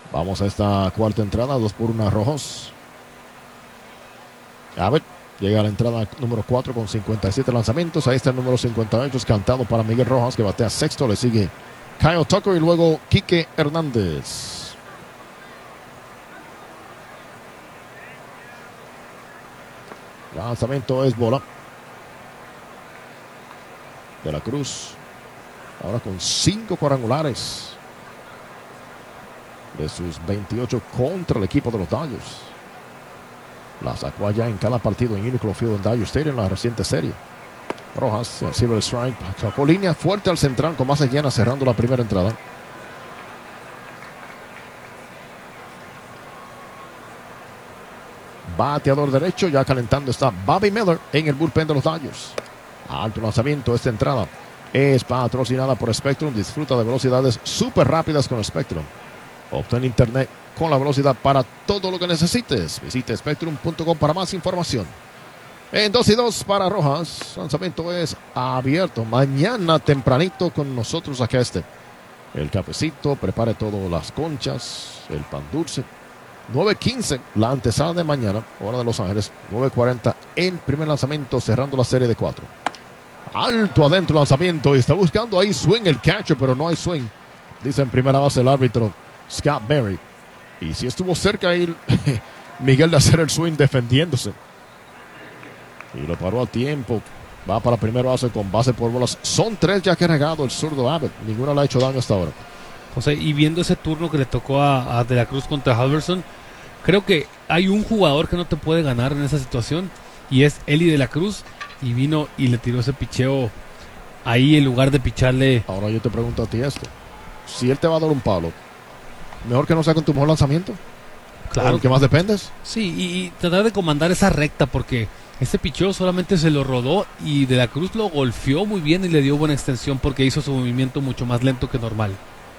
Vamos a esta cuarta entrada, 2-1 Rojos. Abbott llega a la entrada número 4 con 57 lanzamientos. Ahí está el número 58, es cantado para Miguel Rojas, que batea sexto. Le sigue Kyle Tucker y luego Quique Hernández. Lanzamiento es bola. De la Cruz, ahora con 5 cuadrangulares de sus 28 contra el equipo de los Dodgers. La sacó allá en cada partido en Uniqlo Field en Dodger Stadium en la reciente serie. Rojas recibe el strike, sacó línea fuerte al central con bases llenas cerrando la primera entrada. Bateador derecho, ya calentando está Bobby Miller en el bullpen de los Dodgers. Alto lanzamiento, esta entrada es patrocinada por Spectrum. Disfruta de velocidades súper rápidas con Spectrum. Obtén internet con la velocidad para todo lo que necesites. Visite spectrum.com para más información. En 2-2 para Rojas. Lanzamiento es abierto. Mañana tempranito con nosotros acá el cafecito, prepare todo, las conchas, el pan dulce. 9:15, la antesala de mañana, hora de Los Ángeles. 9:40 el primer lanzamiento, cerrando la serie de 4. Alto adentro lanzamiento, y está buscando ahí swing el catcher, pero no hay swing. Dice en primera base el árbitro Scott Berry. Y si estuvo cerca ahí Miguel de hacer el swing defendiéndose. Y lo paró a tiempo. Va para primera base con base por bolas. Son 3 ya que ha regado el zurdo Abbott. Ninguno le ha hecho daño hasta ahora. José, y viendo ese turno que le tocó a De la Cruz contra Halverson, creo que hay un jugador que no te puede ganar en esa situación, y es Eli De la Cruz, y vino y le tiró ese picheo ahí en lugar de picharle. Ahora yo te pregunto a ti esto: si él te va a dar un palo, mejor que no sea con tu mejor lanzamiento. Claro que más dependes. Sí, y tratar de comandar esa recta, porque ese picheo solamente se lo rodó y De la Cruz lo golpeó muy bien y le dio buena extensión porque hizo su movimiento mucho más lento que normal.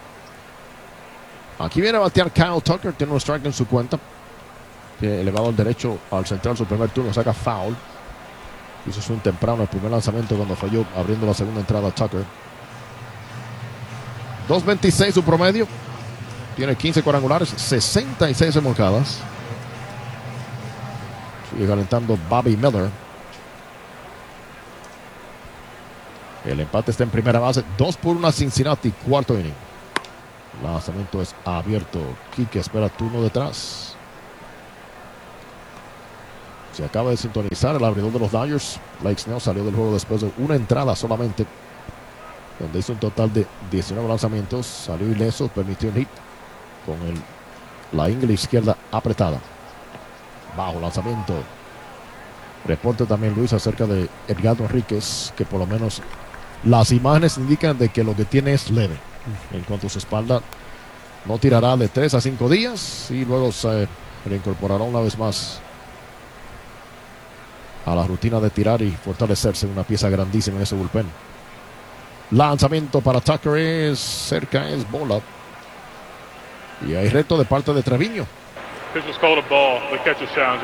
Aquí viene a batear Kyle Tucker, tiene un strike en su cuenta. Elevado al derecho al central, su primer turno, saca foul. Hizo su temprano el primer lanzamiento cuando falló abriendo la segunda entrada Tucker. 2.26 su promedio. Tiene 15 cuadrangulares, 66 remolcadas. Sigue calentando Bobby Miller. El empate está en primera base. 2-1 Cincinnati, cuarto inning. Lanzamiento es abierto. Quique espera turno detrás. Se acaba de sintonizar el abridor de los Dodgers. Blake Snell salió del juego después de una entrada solamente, donde hizo un total de 19 lanzamientos. Salió ileso, permitió un hit con la ingle izquierda apretada. Bajo lanzamiento. Reporte también Luis acerca de Edgardo Enríquez, que por lo menos las imágenes indican de que lo que tiene es leve. En cuanto a su espalda, no tirará de 3 a 5 días y luego se reincorporará una vez más a la rutina de tirar y fortalecerse, una pieza grandísima en ese bullpen. Lanzamiento para Tucker es cerca, es bola. Y hay reto de parte de Treviño. This was called a ball. The catch is challenging.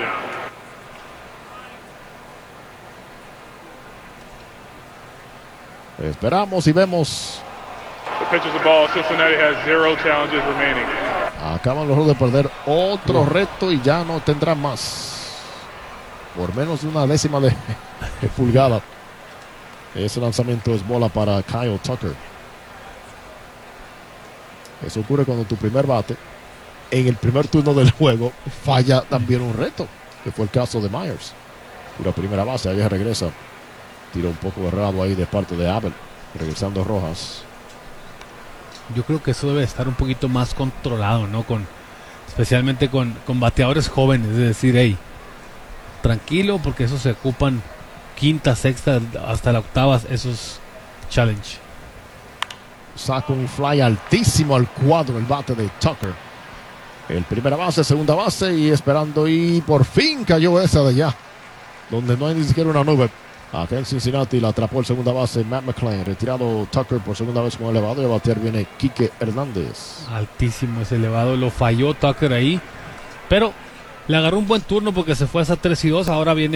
Esperamos y vemos. The pitch is a ball. Cincinnati has 0 challenges remaining. Acaban los Rojos de perder otro reto y ya no tendrán más. Por menos de una décima de pulgada. Ese lanzamiento es bola para Kyle Tucker. Eso ocurre cuando tu primer bate, en el primer turno del juego, falla también un reto, que fue el caso de Myers. Tira primera base, allá regresa. Tira un poco errado ahí de parte de Abel, regresando Rojas. Yo creo que eso debe estar un poquito más controlado, ¿no? Especialmente con bateadores jóvenes, es decir, hey, tranquilo, porque esos se ocupan quinta, sexta, hasta la octava, esos challenge. Saca un fly altísimo al cuadro el bate de Tucker. El primera base, segunda base y esperando, y por fin cayó esa de allá, donde no hay ni siquiera una nube. Acá en Cincinnati la atrapó el segunda base Matt McClain. Retirado Tucker por segunda vez con elevado, y a batear viene Quique Hernández. Altísimo ese elevado, lo falló Tucker ahí, pero le agarró un buen turno porque se fue hasta 3-2. Ahora viene